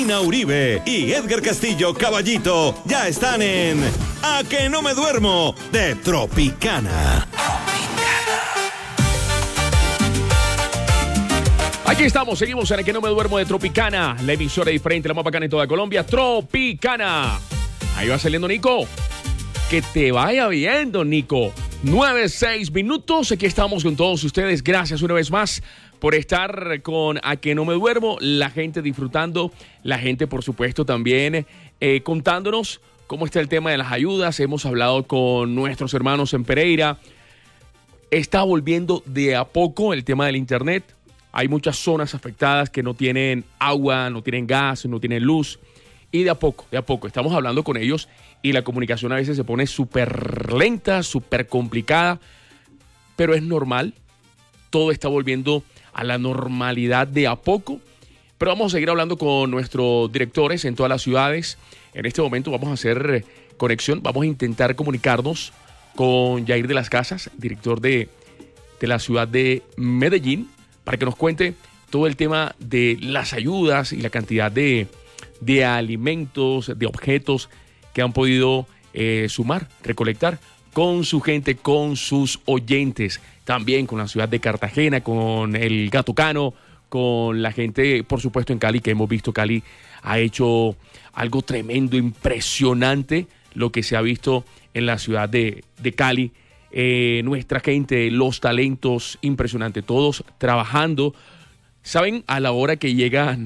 Uribe y Edgar Castillo Caballito ya están en A que no me duermo de Tropicana. Aquí estamos, seguimos en A que no me duermo de Tropicana, la emisora diferente, la más bacana en toda Colombia, Tropicana. Ahí va saliendo Nico. Que te vaya bien, don Nico. 9-6 minutos, aquí estamos con todos ustedes. Gracias una vez más por estar con A que no me duermo, la gente disfrutando, la gente por supuesto también contándonos cómo está el tema de las ayudas. Hemos hablado con nuestros hermanos en Pereira. Está volviendo de a poco el tema del internet. Hay muchas zonas afectadas que no tienen agua, no tienen gas, no tienen luz. Y de a poco, estamos hablando con ellos y la comunicación a veces se pone súper lenta, súper complicada, pero es normal. Todo está volviendo a la normalidad de a poco, pero vamos a seguir hablando con nuestros directores en todas las ciudades. En este momento vamos a hacer conexión, vamos a intentar comunicarnos con Yair de las Casas, director de la ciudad de Medellín, para que nos cuente todo el tema de las ayudas y la cantidad de alimentos, de objetos que han podido sumar, recolectar con su gente, con sus oyentes, también con la ciudad de Cartagena, con el Gato Cano, con la gente, por supuesto, en Cali, que hemos visto Cali ha hecho algo tremendo, impresionante, lo que se ha visto en la ciudad de Cali. Nuestra gente, los talentos, impresionante, todos trabajando, saben a la hora que llegan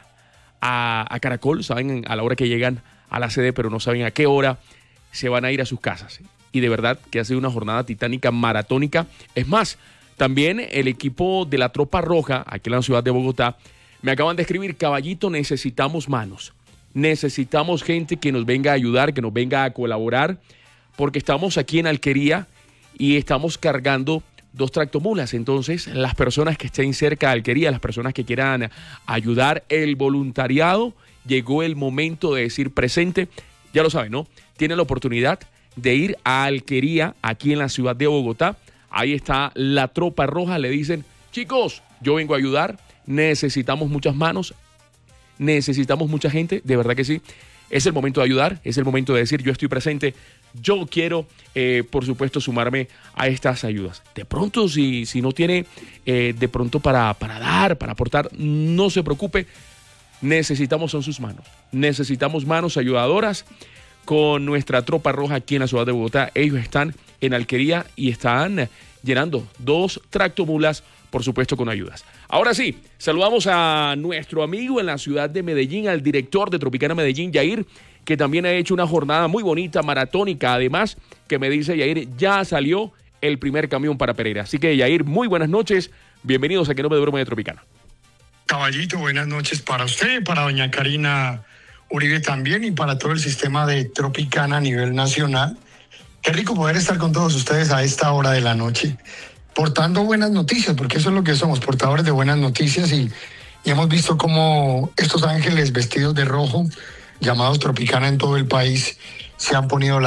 a Caracol, saben a la hora que llegan a la sede, pero no saben a qué hora se van a ir a sus casas. Y de verdad que ha sido una jornada titánica, maratónica. Es más, también el equipo de la Tropa Roja, aquí en la ciudad de Bogotá, me acaban de escribir: Caballito, necesitamos manos. Necesitamos gente que nos venga a ayudar, que nos venga a colaborar, porque estamos aquí en Alquería y estamos cargando 2 tractomulas. Entonces, las personas que estén cerca de Alquería, las personas que quieran ayudar, el voluntariado, llegó el momento de decir presente. Ya lo saben, ¿no? Tienen la oportunidad de ir a Alquería, aquí en la ciudad de Bogotá. Ahí está la Tropa Roja. Le dicen: chicos, yo vengo a ayudar. Necesitamos muchas manos. Necesitamos mucha gente. De verdad que sí. Es el momento de ayudar. Es el momento de decir: yo estoy presente. Yo quiero, por supuesto, sumarme a estas ayudas. De pronto, si no tiene de pronto para dar, para aportar, no se preocupe. Necesitamos son sus manos. Necesitamos manos ayudadoras con nuestra Tropa Roja aquí en la ciudad de Bogotá. Ellos están en Alquería y están llenando 2 tractomulas, por supuesto, con ayudas. Ahora sí, saludamos a nuestro amigo en la ciudad de Medellín, al director de Tropicana Medellín, Yair, que también ha hecho una jornada muy bonita, maratónica. Además, que me dice Yair, ya salió el primer camión para Pereira. Así que, Yair, muy buenas noches. Bienvenidos a Que no me duermo de Tropicana. Caballito, buenas noches para usted, para doña Karina Uribe también y para todo el sistema de Tropicana a nivel nacional. Qué rico poder estar con todos ustedes a esta hora de la noche, portando buenas noticias, porque eso es lo que somos, portadores de buenas noticias, y hemos visto cómo estos ángeles vestidos de rojo, llamados Tropicana en todo el país, se han puesto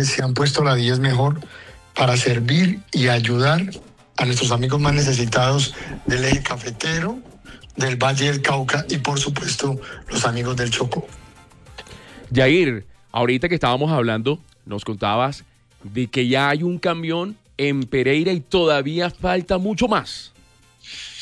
la 10 mejor para servir y ayudar a nuestros amigos más necesitados del eje cafetero, del Valle del Cauca y, por supuesto, los amigos del Chocó. Yair, ahorita que estábamos hablando, nos contabas de que ya hay un camión en Pereira y todavía falta mucho más.